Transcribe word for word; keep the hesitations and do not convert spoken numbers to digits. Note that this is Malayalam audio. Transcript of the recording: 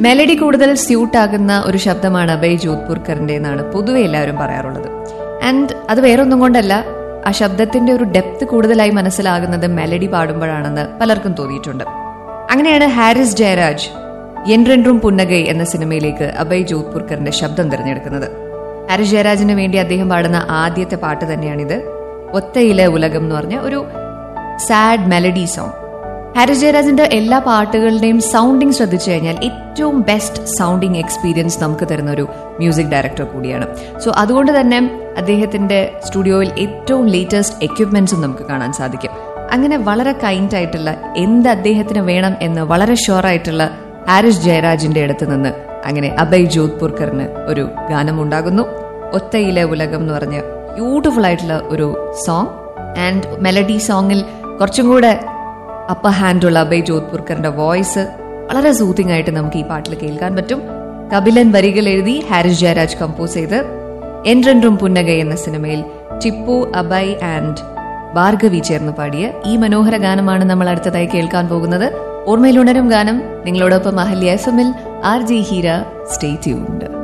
മെലഡി കൂടുതൽ സ്യൂട്ട് ആകുന്ന ഒരു ശബ്ദമാണ് അഭയ് ജോധ്പൂർക്കറിന്റെ എന്നാണ് പൊതുവെ എല്ലാവരും പറയാറുള്ളത്. ആൻഡ് അത് വേറൊന്നും കൊണ്ടല്ല, ആ ശബ്ദത്തിന്റെ ഒരു ഡെപ്ത് കൂടുതലായി മനസ്സിലാകുന്നത് മെലഡി പാടുമ്പോഴാണെന്ന് പലർക്കും തോന്നിയിട്ടുണ്ട്. അങ്ങനെയാണ് ഹാരിസ് ജയരാജ് എൻറെൻറും പുന്നഗൈ എന്ന സിനിമയിലേക്ക് അഭയ് ജോധ്പൂർക്കറിന്റെ ശബ്ദം തിരഞ്ഞെടുക്കുന്നത്. ഹാരിസ് ജയരാജിന് വേണ്ടി അദ്ദേഹം പാടുന്ന ആദ്യത്തെ പാട്ട് തന്നെയാണിത്. ഒത്തയിലെ ഉലകം എന്ന് പറഞ്ഞ ഒരു സാഡ് മെലഡി സോങ്. ഹാരിസ് ജയരാജിന്റെ എല്ലാ പാട്ടുകളുടെയും സൗണ്ടിങ് ശ്രദ്ധിച്ചു കഴിഞ്ഞാൽ ഏറ്റവും ബെസ്റ്റ് സൗണ്ടിങ് എക്സ്പീരിയൻസ് നമുക്ക് തരുന്ന ഒരു മ്യൂസിക് ഡയറക്ടർ കൂടിയാണ്. സോ അതുകൊണ്ട് തന്നെ അദ്ദേഹത്തിന്റെ സ്റ്റുഡിയോയിൽ ഏറ്റവും ലേറ്റസ്റ്റ് എക്യുപ്മെന്റ്സും നമുക്ക് കാണാൻ സാധിക്കും. അങ്ങനെ വളരെ കൈൻഡ് ആയിട്ടുള്ള, എന്ത് അദ്ദേഹത്തിന് വേണം എന്ന് വളരെ ഷുവർ ആയിട്ടുള്ള ഹാരിസ് ജയരാജിന്റെ അടുത്ത് നിന്ന് അങ്ങനെ അഭയ് ജോധ്പൂർക്കറിന് ഒരു ഗാനം ഉണ്ടാകുന്നു. ഒത്തയിലെ ഉലകം എന്ന് പറഞ്ഞ ബ്യൂട്ടിഫുൾ ആയിട്ടുള്ള ഒരു സോങ്. ആൻഡ് മെലഡി സോങ്ങിൽ കുറച്ചും കൂടെ അപ്പർ ഹാൻഡുള്ള അഭയ് ജോധ്പൂർക്കറിന്റെ വോയിസ് വളരെ സൂത്തിങ് ആയിട്ട് നമുക്ക് ഈ പാട്ടിൽ കേൾക്കാൻ പറ്റും. കപിലൻ വരികൾ എഴുതി ഹാരിസ് ജയരാജ് കമ്പോസ് ചെയ്ത് എൻറെൻറും പുന്നഗൈ എന്ന സിനിമയിൽ ടിപ്പു, അഭയ് ആൻഡ് ഭാർഗവി ചേർന്ന് പാടിയ ഈ മനോഹര ഗാനമാണ് നമ്മൾ അടുത്തതായി കേൾക്കാൻ പോകുന്നത്. ഓർമ്മയിലുണരും ഗാനം. നിങ്ങളോടൊപ്പം അഹല്യ എഫ് എമ്മിൽ R J Heera. Stay tuned.